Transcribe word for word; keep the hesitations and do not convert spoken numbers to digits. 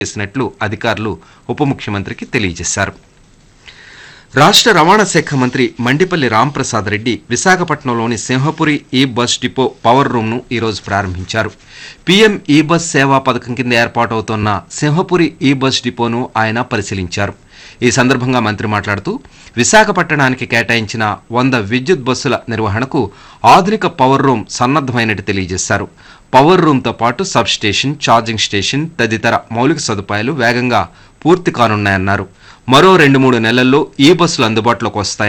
చేసినట్లు అధికారులు ఉప ముఖ్యమంత్రికి తెలియజేశారు. రాష్ట్ర రవాణా శాఖ మంత్రి మండిపల్లి రాంప్రసాద్ రెడ్డి విశాఖపట్నంలోని సింహపురి ఈ బస్ డిపో పవర్ రూమ్ను ఈరోజు ప్రారంభించారు. పీఎం ఈ బస్ సేవా పథకం కింద ఏర్పాటవుతోన్న సింహపురి ఈ బస్ డిపోను ఆయన పరిశీలించారు. ఈ సందర్భంగా మంత్రి మాట్లాడుతూ విశాఖపట్టణానికి కేటాయించిన వంద విద్యుత్ బస్సుల నిర్వహణకు ఆధునిక పవర్ రూమ్ సన్నద్దమైనట్టు తెలియజేశారు. పవర్ రూమ్తో పాటు సబ్ స్టేషన్, ఛార్జింగ్ స్టేషన్ తదితర మౌలిక సదుపాయాలు వేగంగా పూర్తి కానున్నాయన్నారు. మరో రెండు మూడు నెలల్లో ఈ బస్సులు అందుబాటులోకి వస్తాయని